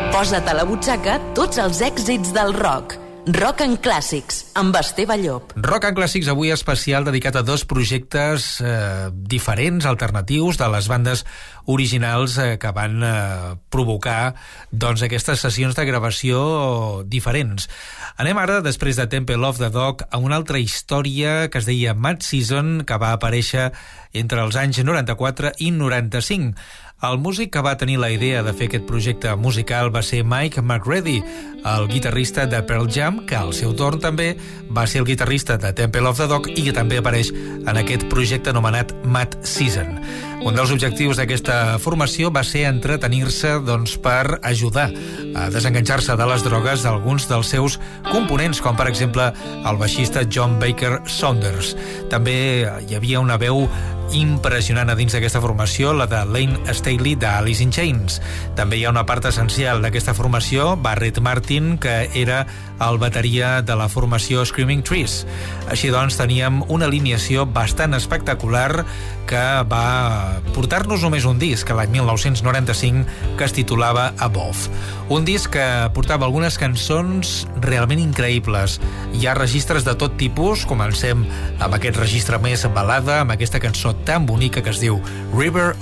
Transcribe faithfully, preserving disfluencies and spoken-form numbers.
Posa't a la butxaca tots els èxits del rock. Rock en Clàssics, amb Esteve Llop. Rock en Clàssics avui especial dedicat a dos projectes eh, diferents, alternatius, de les bandes originals eh, que van eh, provocar doncs, aquestes sessions de gravació diferents. Anem ara, després de Temple of the Dog, a una altra història que es deia Mad Season, que va aparèixer entre els anys noranta-quatre i noranta-cinc. El músic que va tenir la idea de fer aquest projecte musical va ser Mike McReady, el guitarrista de Pearl Jam, que al seu torn també va ser el guitarrista de Temple of the Dog i que també apareix en aquest projecte anomenat Mad Season. Un dels objectius d'aquesta formació va ser entretenir-se doncs, per ajudar a desenganxar-se de les drogues d'alguns dels seus components, com per exemple el baixista John Baker Saunders. També hi havia una veu impressionant a dins d'aquesta formació, la de Lane Staley d'Alice in Chains. També hi ha una part essencial d'aquesta formació, Barrett Martin, que era el bateria de la formació Screaming Trees. Així doncs, teníem una alineació bastant espectacular que va portar-nos només un disc, l'any mil nou-cents noranta-cinc, que es titulava Above. Un disc que portava algunes cançons realment increïbles. Hi ha registres de tot tipus, comencem amb aquest registre més balada, amb aquesta cançó tan bonica que es diu River